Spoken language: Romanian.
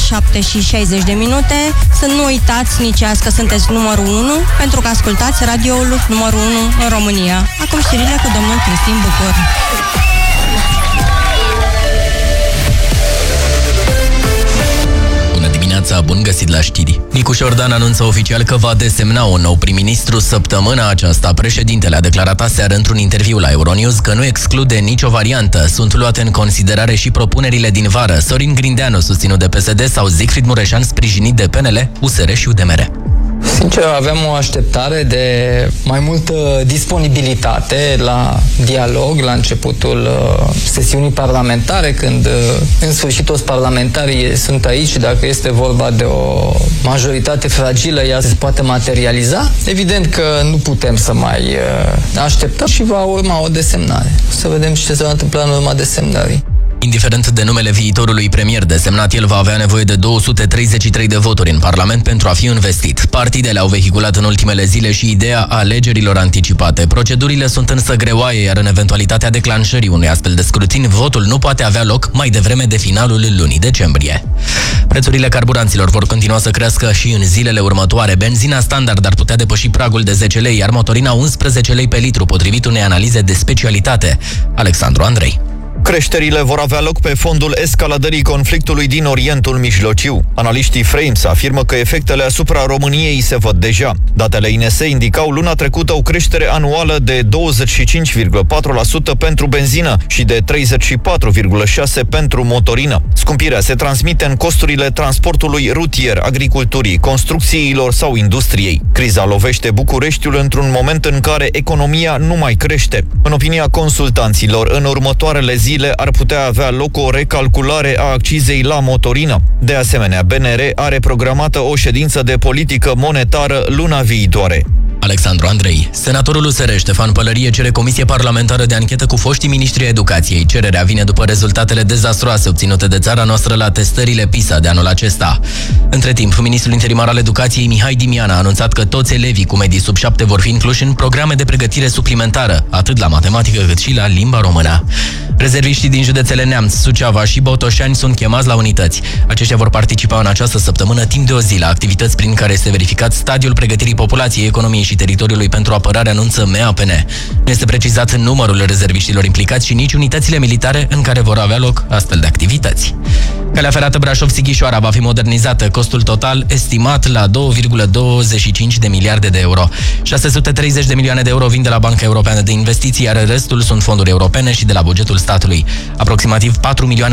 7 și 60 de minute. Să nu uitați nici azi că sunteți numărul 1, pentru că ascultați radioul numărul 1 în România. Acum știrile cu domnul Cristin Bucur. Bun găsit la știri. Nicu Șordan anunță oficial că va desemna un nou prim-ministru săptămâna aceasta. Președintele a declarat aseară într-un interviu la Euronews că nu exclude nicio variantă. Sunt luate în considerare și propunerile din vară. Sorin Grindeanu, susținut de PSD, sau Siegfried Mureșan, sprijinit de PNL, USR și UDMR. Sincer, aveam o așteptare de mai multă disponibilitate la dialog la începutul sesiunii parlamentare, când în sfârșit toți parlamentarii sunt aici și dacă este vorba de o majoritate fragilă, ea se poate materializa. Evident că nu putem să mai așteptăm și va urma o desemnare. Să vedem ce se va întâmpla în urma desemnării. Indiferent de numele viitorului premier desemnat, el va avea nevoie de 233 de voturi în Parlament pentru a fi investit. Partidele au vehiculat în ultimele zile și ideea alegerilor anticipate. Procedurile sunt însă greoaie, iar în eventualitatea declanșării unui astfel de scrutin, votul nu poate avea loc mai devreme de finalul lunii decembrie. Prețurile carburanților vor continua să crească și în zilele următoare. Benzina standard ar putea depăși pragul de 10 lei, iar motorina 11 lei pe litru, potrivit unei analize de specialitate. Alexandru Andrei. Creșterile vor avea loc pe fondul escaladării conflictului din Orientul Mijlociu. Analiștii Frames afirmă că efectele asupra României se văd deja. Datele INS indicau luna trecută o creștere anuală de 25,4% pentru benzină și de 34,6% pentru motorină. Scumpirea se transmite în costurile transportului rutier, agriculturii, construcțiilor sau industriei. Criza lovește Bucureștiul într-un moment în care economia nu mai crește. În opinia consultanților, în următoarele zile ar putea avea loc o recalculare a accizei la motorină. De asemenea, BNR are programată o ședință de politică monetară luna viitoare. Alexandru Andrei. Senatorul USR Ștefan Pălărie cere comisie parlamentară de anchetă cu foștii ministri ai educației. Cererea vine după rezultatele dezastruoase obținute de țara noastră la testările PISA de anul acesta. Între timp, ministrul interimar al educației Mihai Dimian a anunțat că toți elevii cu medii sub 7 vor fi incluși în programe de pregătire suplimentară, atât la matematică cât și la limba română. Rezerviștii din județele Neamț, Suceava și Botoșani sunt chemați la unități. Aceștia vor participa în această săptămână timp de o zi la activități prin care este verificat stadiul pregătirii populației, economiei și teritoriului pentru apărare, anunță MEAPN. Nu este precizat numărul rezerviștilor implicați și nici unitățile militare în care vor avea loc astfel de activități. Calea ferată Brașov-Sighișoara va fi modernizată, costul total estimat la 2,25 de miliarde de euro. 630 de milioane de euro vin de la Banca Europeană de Investiții, iar restul sunt fonduri europene și de la bugetul statului. Aproximativ 4 milioane